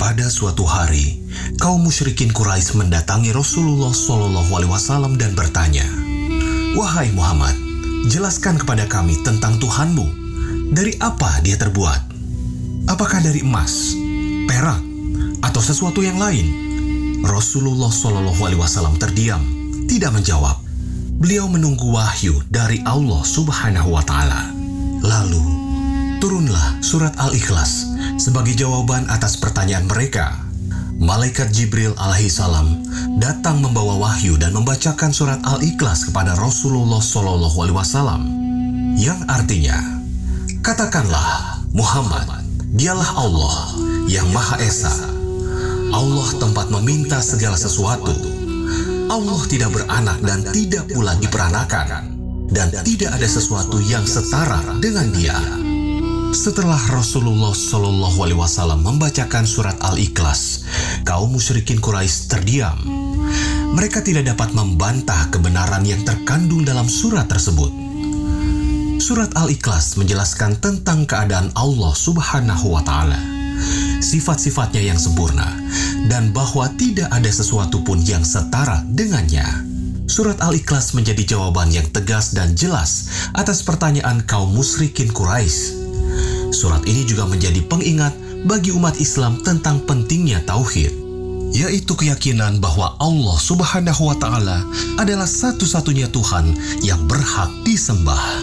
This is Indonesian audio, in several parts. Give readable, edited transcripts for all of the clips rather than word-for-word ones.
Pada suatu hari, kaum musyrikin Quraisy mendatangi Rasulullah SAW dan bertanya, "Wahai Muhammad, jelaskan kepada kami tentang Tuhanmu. Dari apa dia terbuat? Apakah dari emas, perak, atau sesuatu yang lain?" Rasulullah SAW terdiam, tidak menjawab. Beliau menunggu wahyu dari Allah Subhanahu wa Ta'ala. Lalu, turunlah surat Al-Ikhlas sebagai jawaban atas pertanyaan mereka. Malaikat Jibril alaihissalam datang membawa wahyu dan membacakan surat Al-Ikhlas kepada Rasulullah SAW, yang artinya, "Katakanlah, Muhammad, dialah Allah yang Maha Esa. Allah tempat meminta segala sesuatu. Allah tidak beranak dan tidak pula diperanakan, dan tidak ada sesuatu yang setara dengan Dia." Setelah Rasulullah SAW membacakan surat Al-Ikhlas, kaum musyrikin Quraisy terdiam. Mereka tidak dapat membantah kebenaran yang terkandung dalam surat tersebut. Surat Al-Ikhlas menjelaskan tentang keadaan Allah Subhanahu wa Ta'ala, sifat-sifatnya yang sempurna, dan bahwa tidak ada sesuatu pun yang setara dengannya. Surat Al-Ikhlas menjadi jawaban yang tegas dan jelas atas pertanyaan kaum musyrikin Quraisy. Surat ini juga menjadi pengingat bagi umat Islam tentang pentingnya tauhid, yaitu keyakinan bahwa Allah Subhanahu wa Ta'ala adalah satu-satunya Tuhan yang berhak disembah.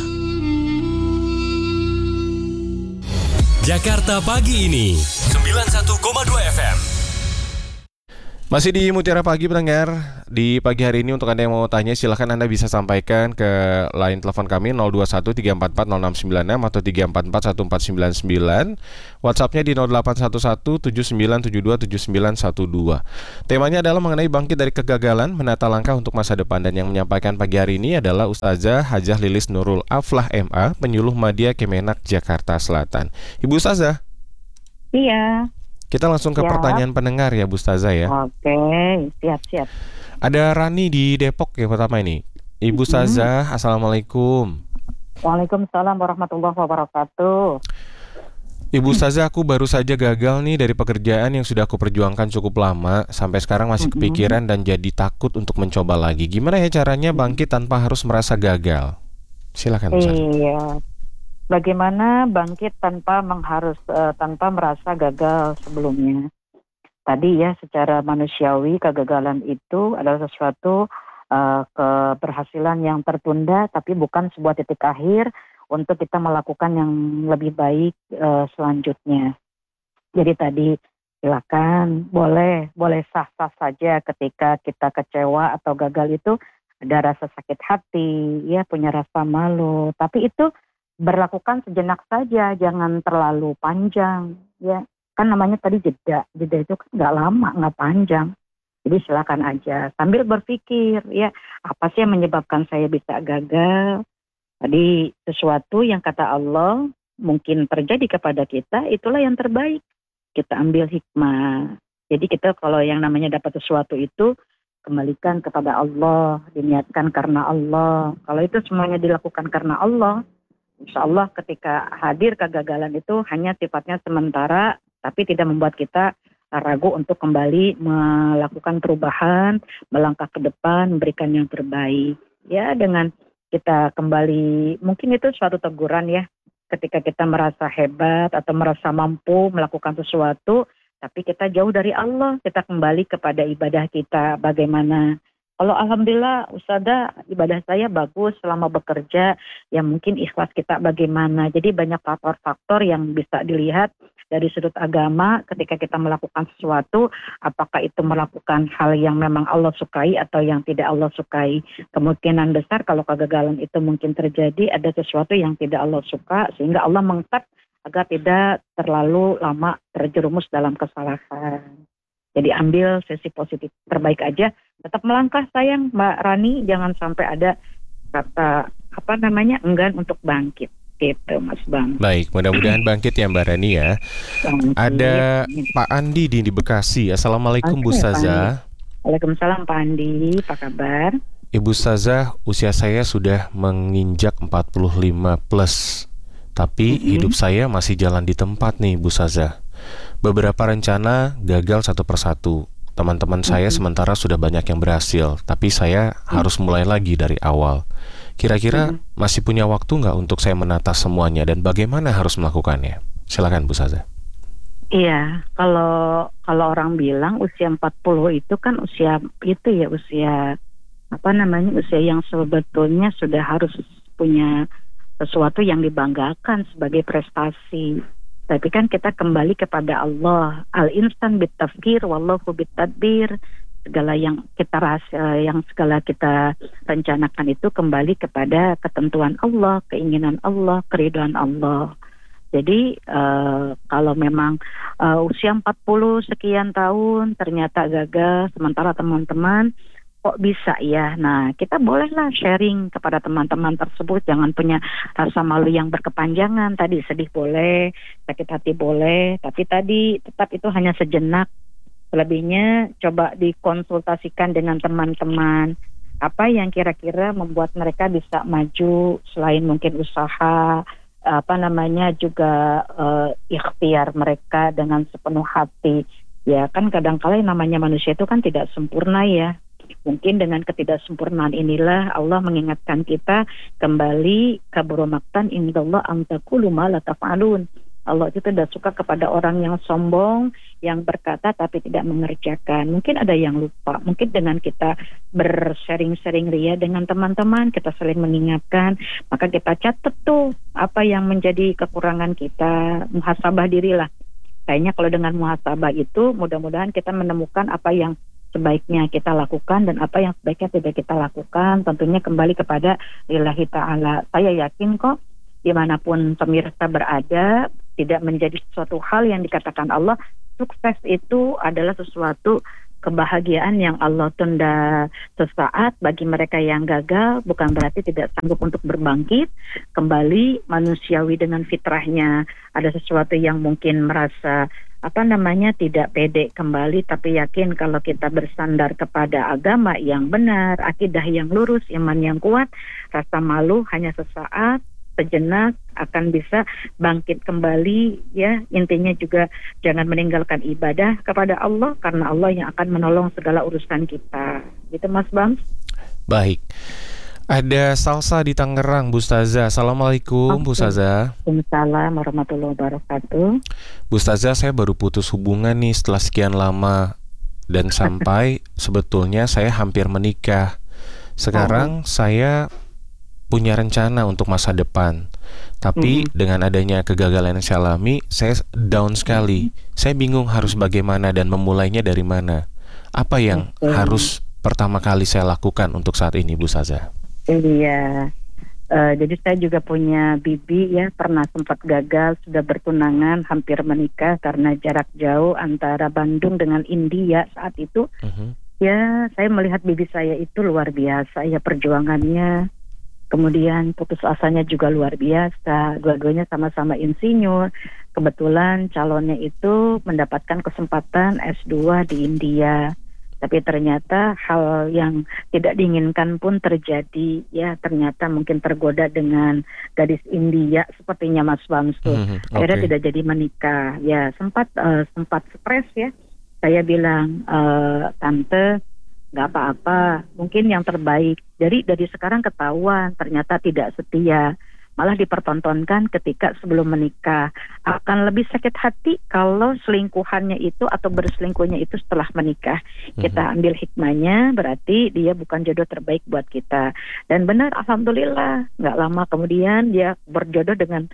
Jakarta Pagi ini 91,2 FM. Masih di Mutiara Pagi pendengar. Di pagi hari ini untuk Anda yang mau tanya, silahkan Anda bisa sampaikan ke line telepon kami 0213440696 atau 3441499. WhatsApp-nya di 081179727912. Temanya adalah mengenai bangkit dari kegagalan, menata langkah untuk masa depan. Dan yang menyampaikan pagi hari ini adalah Ustazah Hajah Lilis Nurul Aflah MA, penyuluh Madya Kemenak Jakarta Selatan. Ibu Ustazah. Iya. Kita langsung ke pertanyaan pendengar ya Bu Ustazah ya. Oke, siap-siap. Ada Rani di Depok yang pertama ini. Ibu Ustazah, Assalamualaikum. Waalaikumsalam warahmatullahi wabarakatuh. Ibu Ustazah, aku baru saja gagal nih dari pekerjaan yang sudah aku perjuangkan cukup lama. Sampai sekarang masih kepikiran dan jadi takut untuk mencoba lagi. Gimana ya caranya bangkit tanpa harus merasa gagal? Silakan Ustazah. Iya. Bagaimana bangkit tanpa tanpa merasa gagal sebelumnya? Tadi ya, secara manusiawi kegagalan itu adalah sesuatu keberhasilan yang tertunda, tapi bukan sebuah titik akhir untuk kita melakukan yang lebih baik selanjutnya. Jadi tadi silakan, boleh sah-sah saja ketika kita kecewa atau gagal itu ada rasa sakit hati, ya punya rasa malu, tapi itu berlakukan sejenak saja, jangan terlalu panjang, ya kan namanya tadi jeda itu kan nggak lama, nggak panjang. Jadi silakan aja sambil berpikir, ya apa sih yang menyebabkan saya bisa gagal? Tadi sesuatu yang kata Allah mungkin terjadi kepada kita, itulah yang terbaik. Kita ambil hikmah. Jadi kita kalau yang namanya dapat sesuatu itu kembalikan kepada Allah, diniatkan karena Allah. Kalau itu semuanya dilakukan karena Allah, insya Allah ketika hadir kegagalan itu hanya sifatnya sementara, tapi tidak membuat kita ragu untuk kembali melakukan perubahan, melangkah ke depan, memberikan yang terbaik. Ya, dengan kita kembali, mungkin itu suatu teguran ya, ketika kita merasa hebat atau merasa mampu melakukan sesuatu, tapi kita jauh dari Allah, kita kembali kepada ibadah kita bagaimana. Kalau alhamdulillah Ustazah, ibadah saya bagus selama bekerja, ya mungkin ikhlas kita bagaimana. Jadi banyak faktor-faktor yang bisa dilihat dari sudut agama ketika kita melakukan sesuatu, apakah itu melakukan hal yang memang Allah sukai atau yang tidak Allah sukai. Kemungkinan besar kalau kegagalan itu mungkin terjadi, ada sesuatu yang tidak Allah suka, sehingga Allah mengangkat agar tidak terlalu lama terjerumus dalam kesalahan. Jadi ambil sisi positif terbaik aja, tetap melangkah sayang Mbak Rani, jangan sampai ada kata enggan untuk bangkit gitu Mas Bang. Baik, mudah-mudahan bangkit ya Mbak Rani ya. Bangkit. Ada Pak Andi di Bekasi. Assalamualaikum Bu Ustazah. Waalaikumsalam Pak Andi, apa kabar? Ibu Ustazah, usia saya sudah menginjak 45 plus, tapi hidup saya masih jalan di tempat nih Bu Ustazah. Beberapa rencana gagal satu persatu. Teman-teman saya sementara sudah banyak yang berhasil, tapi saya harus mulai lagi dari awal. Kira-kira masih punya waktu nggak untuk saya menata semuanya dan bagaimana harus melakukannya? Silakan Bu Saza. Iya, kalau orang bilang usia 40 itu kan usia itu ya, usia yang sebetulnya sudah harus punya sesuatu yang dibanggakan sebagai prestasi. Tapi kan kita kembali kepada Allah. Al-insan bitafkir wallahu bitadbir. Segala yang segala kita rencanakan itu kembali kepada ketentuan Allah, keinginan Allah, keridhaan Allah. Jadi kalau memang usia 40 sekian tahun ternyata gagal, sementara teman-teman kok bisa ya. Nah, kita bolehlah sharing kepada teman-teman tersebut. Jangan punya rasa malu yang berkepanjangan. Tadi sedih boleh, sakit hati boleh, tapi tadi tetap itu hanya sejenak. Selebihnya coba dikonsultasikan dengan teman-teman. Apa yang kira-kira membuat mereka bisa maju selain mungkin usaha, juga ikhtiar mereka dengan sepenuh hati. Ya kan kadang-kala yang namanya manusia itu kan tidak sempurna ya. Mungkin dengan ketidaksempurnaan inilah Allah mengingatkan kita kembali kabura maqtan indallah an taqulu ma la taf'alun. Allah itu tidak suka kepada orang yang sombong, yang berkata tapi tidak mengerjakan. Mungkin ada yang lupa. Mungkin dengan kita bersharing-sharing ria dengan teman-teman, kita saling mengingatkan, maka kita catat tuh apa yang menjadi kekurangan kita, muhasabah dirilah. Kayaknya kalau dengan muhasabah itu mudah-mudahan kita menemukan apa yang sebaiknya kita lakukan dan apa yang sebaiknya tidak kita lakukan. Tentunya kembali kepada lillahi ta'ala. Saya yakin kok dimanapun pemirsa berada, tidak menjadi sesuatu hal yang dikatakan Allah, sukses itu adalah sesuatu kebahagiaan yang Allah tunda sesaat bagi mereka yang gagal, bukan berarti tidak sanggup untuk berbangkit kembali manusiawi dengan fitrahnya. Ada sesuatu yang mungkin merasa tidak pede kembali, tapi yakin kalau kita bersandar kepada agama yang benar, akidah yang lurus, iman yang kuat, rasa malu hanya sesaat, sejenak akan bisa bangkit kembali ya. Intinya juga jangan meninggalkan ibadah kepada Allah, karena Allah yang akan menolong segala urusan kita. Gitu Mas Bams. Baik. Ada Salsa di Tangerang, Bu Ustazah. Assalamualaikum, Bu Ustazah. Waalaikumsalam warahmatullahi wabarakatuh. Bu Ustazah, saya baru putus hubungan nih setelah sekian lama. Dan sampai sebetulnya saya hampir menikah. Sekarang saya punya rencana untuk masa depan. Tapi dengan adanya kegagalan yang saya alami, saya down sekali. Saya bingung harus bagaimana dan memulainya dari mana. Apa yang harus pertama kali saya lakukan untuk saat ini, Bu Ustazah? Iya, jadi saya juga punya bibi ya, pernah sempat gagal, sudah bertunangan, hampir menikah karena jarak jauh antara Bandung dengan India saat itu. Ya, saya melihat bibi saya itu luar biasa ya perjuangannya. Kemudian putus asanya juga luar biasa. Dua-duanya sama-sama insinyur. Kebetulan calonnya itu mendapatkan kesempatan S2 di India. Tapi ternyata hal yang tidak diinginkan pun terjadi ya. Ternyata mungkin tergoda dengan gadis India sepertinya Mas Bamsu. Akhirnya tidak jadi menikah. Ya sempat stres ya. Saya bilang, tante nggak apa-apa, mungkin yang terbaik. Jadi dari sekarang ketahuan ternyata tidak setia. Malah dipertontonkan ketika sebelum menikah. Akan lebih sakit hati kalau selingkuhannya itu atau berselingkuhnya itu setelah menikah. Kita ambil hikmahnya, berarti dia bukan jodoh terbaik buat kita. Dan benar, alhamdulillah, nggak lama kemudian dia berjodoh dengan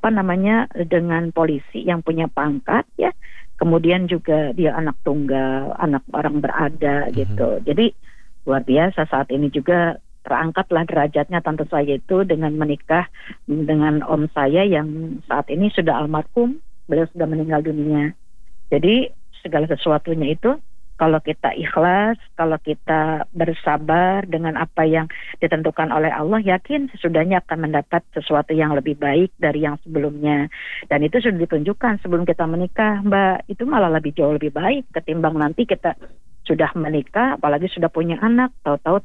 dengan polisi yang punya pangkat ya. Kemudian juga dia anak tunggal, anak orang berada gitu. Jadi luar biasa saat ini juga terangkatlah derajatnya tante saya itu dengan menikah dengan om saya yang saat ini sudah almarhum, beliau sudah meninggal dunia. Jadi segala sesuatunya itu kalau kita ikhlas, kalau kita bersabar dengan apa yang ditentukan oleh Allah, yakin sesudahnya akan mendapat sesuatu yang lebih baik dari yang sebelumnya. Dan itu sudah ditunjukkan sebelum kita menikah, Mbak, itu malah jauh lebih baik ketimbang nanti kita sudah menikah, apalagi sudah punya anak, tahu-tahu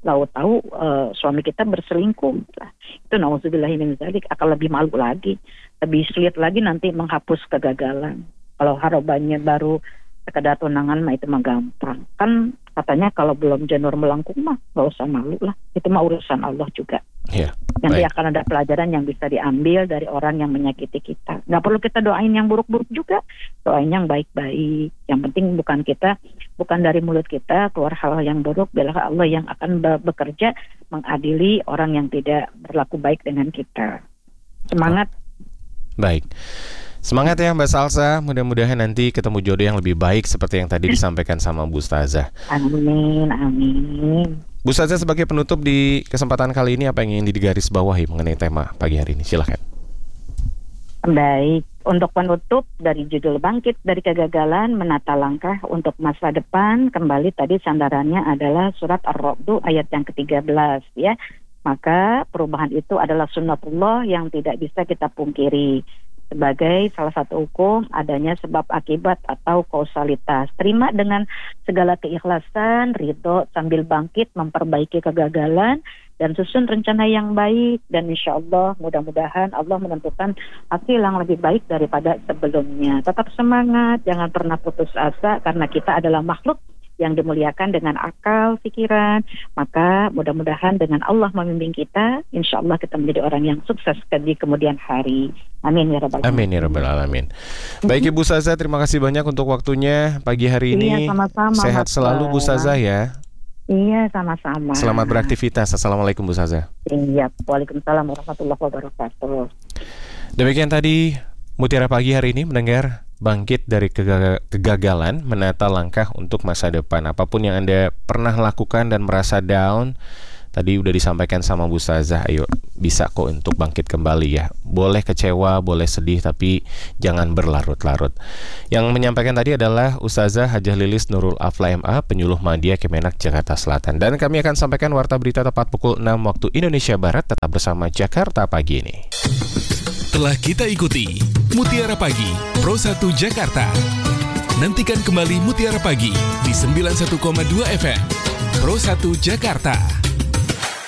suami kita berselingkuh. Itu nauzubillahi min dzalik, akan lebih malu lagi, lebih sulit lagi nanti menghapus kegagalan. Kalau harobanya baru sekedar tunangan mah itu mah gampang. Kan katanya kalau belum janur melengkung mah gak usah malu lah. Itu mah urusan Allah juga. Iya. Nanti Baik. akan ada pelajaran yang bisa diambil dari orang yang menyakiti kita. Gak perlu kita doain yang buruk-buruk juga. Doain yang baik-baik. Yang penting bukan dari mulut kita keluar hal yang buruk. Biarlah Allah yang akan bekerja mengadili orang yang tidak berlaku baik dengan kita. Semangat. Baik. Semangat ya Mbak Salsa, mudah-mudahan nanti ketemu jodoh yang lebih baik seperti yang tadi disampaikan sama Bu Ustazah. Amin, amin. Bu Ustazah, sebagai penutup di kesempatan kali ini, apa yang ingin digarisbawahi mengenai tema pagi hari ini? Silakan. Baik, untuk penutup dari judul Bangkit dari Kegagalan Menata Langkah untuk Masa Depan, kembali tadi sandarannya adalah surat Ar-Ra'd ayat yang ke-13 ya. Maka perubahan itu adalah sunnatullah yang tidak bisa kita pungkiri. Sebagai salah satu hukum adanya sebab akibat atau kausalitas. Terima dengan segala keikhlasan, ridho sambil bangkit memperbaiki kegagalan dan susun rencana yang baik, dan insya Allah mudah-mudahan Allah menentukan hasil yang lebih baik daripada sebelumnya. Tetap semangat, jangan pernah putus asa karena kita adalah makhluk yang dimuliakan dengan akal, pikiran. Maka mudah-mudahan dengan Allah membimbing kita, insya Allah kita menjadi orang yang sukses di kemudian hari. Amin ya rabbal alamin. Amin ya rabbal alamin. Baik Ibu Ustazah, terima kasih banyak untuk waktunya pagi hari ini. Iya, sama-sama. Sehat selalu Bu Ustazah ya. Iya, sama-sama. Selamat beraktivitas. Assalamualaikum Bu Ustazah. Iya, waalaikumsalam warahmatullahi wabarakatuh. Demikian tadi Mutiara Pagi hari ini, mendengar bangkit dari kegagalan, menata langkah untuk masa depan. Apapun yang Anda pernah lakukan dan merasa down, tadi udah disampaikan sama Bu Ustazah, ayo bisa kok untuk bangkit kembali ya. Boleh kecewa, boleh sedih, tapi jangan berlarut-larut. Yang menyampaikan tadi adalah Ustazah Hajah Lilis Nurul Afla MA, penyuluh Madya Kemenak Jakarta Selatan. Dan kami akan sampaikan warta berita tepat pukul 6 waktu Indonesia Barat. Tetap bersama Jakarta Pagi ini. Telah kita ikuti Mutiara Pagi Pro 1 Jakarta. Nantikan kembali Mutiara Pagi di 91,2 FM Pro 1 Jakarta.